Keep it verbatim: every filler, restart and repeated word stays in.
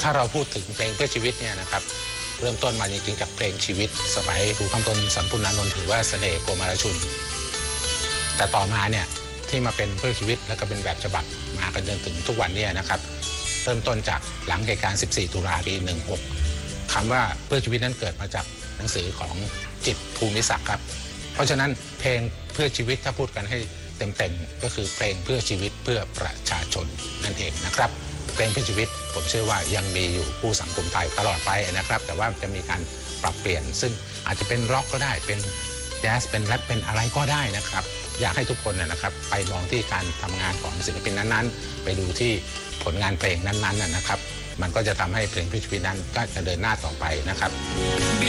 ถ้าเราพูดถึงเพลงเพื่อชีวิตเนี่ยนะครับเริ่มต้นมาจริงๆจากเพลงชีวิตสมัยครูคำตนสัมพุนานนท์ถือว่าเสน่ห์โกมารชุนแต่ต่อมาเนี่ยที่มาเป็นเพื่อชีวิตแล้วก็เป็นแบบฉบับมากันจนถึงทุกวันนี้นะครับเริ่มต้นจากหลังเหตุการณ์สิบสี่ตุลาปีหนึ่งหกคำว่าเพื่อชีวิตนั้นเกิดมาจากหนังสือของจิตรภูมิศักดิ์ครับเพราะฉะนั้นเพลงเพื่อชีวิตถ้าพูดกันให้เต็มๆก็คือเพลงเพื่อชีวิตเพื่อประชาชนนั่นเองนะครับเพลงเพื่อชีวิตผมเชื่อว่ายังมีอยู่คู่สังคมไทยตลอดไปนะครับแต่ว่าจะมีการปรับเปลี่ยนซึ่งอาจจะเป็นร็อกก็ได้เป็นแจ๊สเป็นแรปเป็นอะไรก็ได้นะครับอยากให้ทุกคนนะครับไปมองที่การทำงานของศิลปินนั้นๆไปดูที่ผลงานเพลงนั้นๆนะครับมันก็จะทำให้เพลงเพื่อชีวิตนั้นก็จะเดินหน้าต่อไปนะครับ